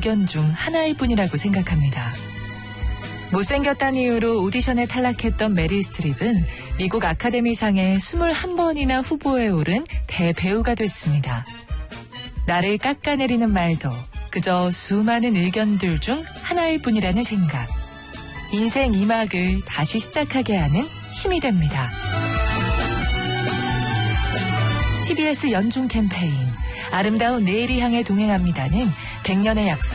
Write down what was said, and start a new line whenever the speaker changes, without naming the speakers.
의견 중 하나일 뿐이라고 생각합니다. 못생겼다는 이유로 오디션에 탈락했던 메릴 스트립은 미국 아카데미상에 21번이나 후보에 오른 대배우가 됐습니다. 나를 깎아내리는 말도 그저 수많은 의견들 중 하나일 뿐이라는 생각. 인생 2막을 다시 시작하게 하는 힘이 됩니다. TBS 연중 캠페인 아름다운 내일을 향해 동행합니다는 100년의 약속